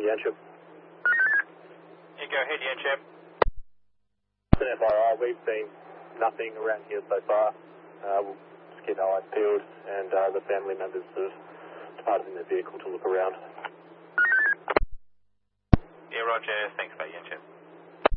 Yanchep. You go ahead, Yanchep. An FYI, we've seen nothing around here so far. We'll just keep our eyes peeled, and the family members have departed in their vehicle to look around. Yeah, roger. Thanks.